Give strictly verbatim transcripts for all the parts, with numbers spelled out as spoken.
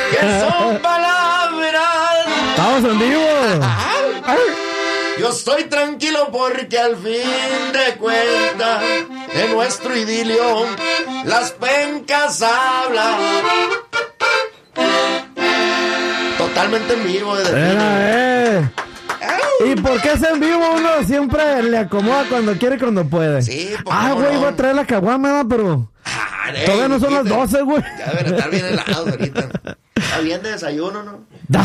que son palabras. Estamos en vivo. Yo estoy tranquilo porque al fin de cuentas de nuestro idilio las pencas hablan. Totalmente en vivo. Desde Era, eh. ¿Y por qué es en vivo? Uno siempre le acomoda cuando quiere y cuando puede. Sí, pues, ah, güey, no. voy a traer la caguama, ¿verdad? Pero Ah, todavía no son las doce, güey. Ya deben estar bien helados ahorita. Está bien de desayuno, ¿no?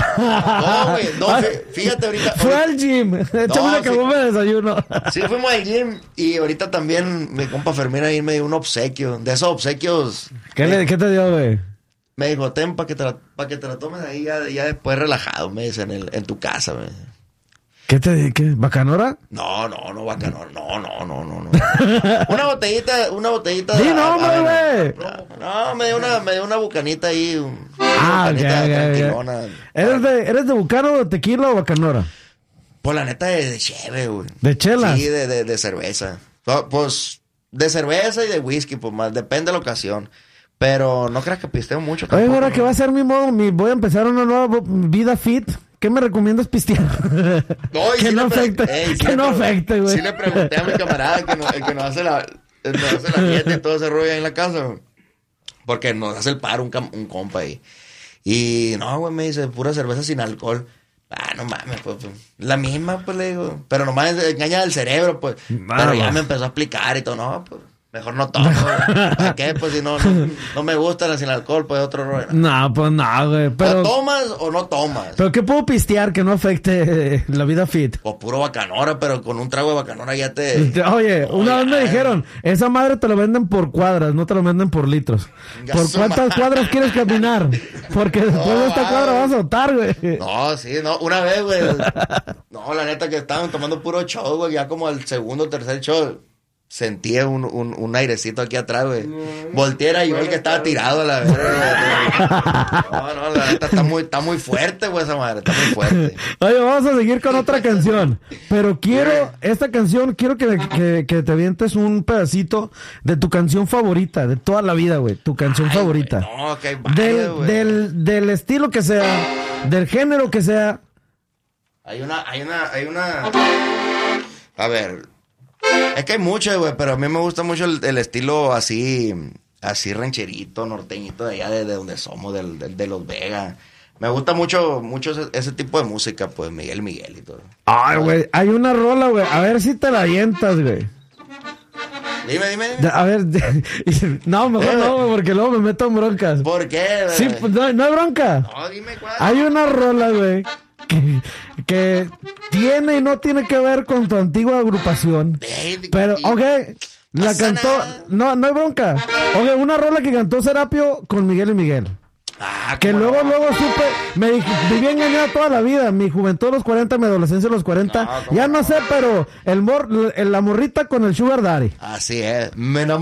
No, güey, no, fíjate ahorita. Fue ahorita, al gym. Échame No, una sí. caguama de desayuno. Sí, fuimos al gym y ahorita también mi compa Fermín ahí me dio un obsequio. De esos obsequios. ¿Qué, me, le, ¿Qué te dio, güey? me dijo, ten, para que, te la- pa que te la tomes ahí ya, ya después relajado, me dice, en, el, en tu casa, me dice. ¿Qué te di? ¿Qué? ¿Bacanora? No, no, no, bacano, no, no, no, no, no. Una botellita, una botellita ¡Di de... nombre, a- a- güey! No, no, me dio una, me dio una bucanita ahí. un- Ah, una ok, bucanita ok, ok. tranquilona. ¿Eres de, ¿Eres de Bucano, de tequila o bacanora? Pues la neta de, de cheve, güey. ¿De chelas? Sí, de, de, de cerveza. No, pues de cerveza y de whisky, pues más, depende de la ocasión. Pero no creas que pisteo mucho Oye, tampoco, ahora ¿no? que va a ser mi modo, mi, voy a empezar una nueva vo- vida fit. ¿Qué me recomiendas pistear? No, y que sí no le pre- afecte, Ey, sí que le no pre- afecte, güey. Sí le pregunté a mi camarada que no, el que nos hace la, el que nos hace la dieta y todo ese rollo ahí en la casa, güey. Porque nos hace el paro un, cam- un compa ahí. Y no, güey, me dice, pura cerveza sin alcohol. Ah, no mames, pues, pues, la misma, pues, le digo. Pero nomás engaña al cerebro, pues. Ah, Pero ya va. me empezó a explicar y todo, no, pues, mejor no tomo, güey. ¿Para qué? Pues, si no, no, no me gusta la sin alcohol, pues, otro rollo. No, pues no, güey. Pero, ¿O tomas o no tomas? pero ¿qué puedo pistear que no afecte eh, la vida fit? O puro bacanora, pero con un trago de bacanora ya te... Oye, una vez me ya. dijeron, esa madre te lo venden por cuadras, no te lo venden por litros. Ya ¿Por su cuántas madre. cuadras quieres caminar? Porque después No, de esta va, cuadra güey. vas a soltar, güey. No, sí, no, una vez, güey. No, la neta que estaban tomando puro show, güey. Ya como al segundo o tercer show, sentí un, un, un airecito aquí atrás, güey. Volteara y yo el que estaba tirado a la verga. No, no, la neta está muy, está muy fuerte, güey, esa madre. Está muy fuerte. Oye, vamos a seguir con otra canción. Pero quiero, esta canción, quiero que, que, que te avientes un pedacito de tu canción favorita, de toda la vida, güey. Tu canción Ay, favorita. güey, no, que hay varias, del, güey. del, del estilo que sea, del género que sea. Hay una, hay una, hay una... A ver... Es que hay muchas, güey, pero a mí me gusta mucho el, el estilo así, así rancherito, norteñito de allá de, de donde somos, del, del- de Los Vegas. Me gusta mucho, mucho ese, ese tipo de música, pues, Miguel Miguel y todo. Ay, güey, hay una rola, güey. A ver si te la avientas, güey. Dime, dime, dime. De- A ver, de- no, mejor no, güey, porque luego me meto en broncas. ¿Por qué, güey? Sí, pues, no, no hay bronca. No, dime cuál. Hay una rola, güey, que, que tiene y no tiene que ver con tu antigua agrupación. Ey, Pero, y- ok, la pasa cantó, nada. no, no hay bronca. Ok, una rola que cantó Serapio con Miguel y Miguel. Ah, Que cómo luego, no. luego supe, me dije, viví engañado toda la vida, mi juventud a los cuarenta, mi adolescencia a los cuarenta, No, cómo ya no no. sé, pero el mor, el- la morrita con el sugar daddy. Así es. Me enamoré